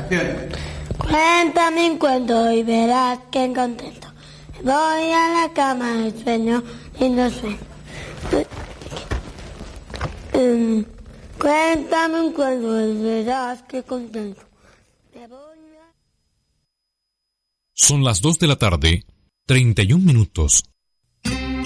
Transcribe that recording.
Acción. Cuéntame un cuento y verás que contento. Voy a la cama y sueño, lindo sueño. Cuéntame un cuento y verás que contento. Son las 2 de la tarde, 31 minutos.